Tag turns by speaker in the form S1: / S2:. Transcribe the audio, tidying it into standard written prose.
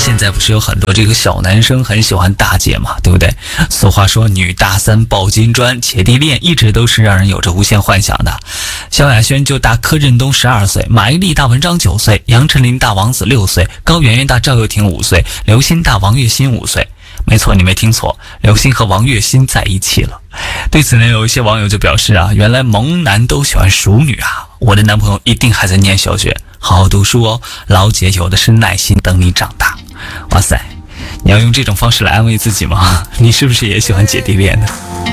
S1: 现在不是有很多这个小男生很喜欢大姐嘛，对不对？俗话说女大三抱金砖，姐弟恋一直都是让人有着无限幻想的。萧亚轩就大柯震东12岁，马伊琍大文章9岁，杨丞琳大王子6岁，高圆圆大赵又廷5岁，刘鑫大王栎鑫5岁。没错，你没听错，刘鑫和王栎鑫在一起了。对此呢，有一些网友就表示啊，原来萌男都喜欢熟女啊，我的男朋友一定还在念小学，好好读书哦，老姐有的是耐心等你长大。哇塞，你要用这种方式来安慰自己吗？你是不是也喜欢姐弟恋呢？